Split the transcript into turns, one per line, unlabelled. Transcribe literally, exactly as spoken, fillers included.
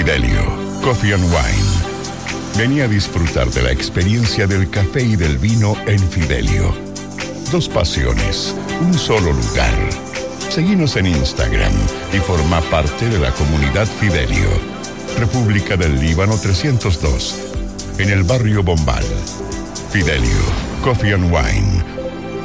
Fidelio Coffee and Wine. Vení a disfrutar de la experiencia del café y del vino en Fidelio. Dos pasiones, un solo lugar. Seguinos en Instagram y forma parte de la comunidad Fidelio. República del Líbano trescientos dos, en el barrio Bombal. Fidelio Coffee and Wine.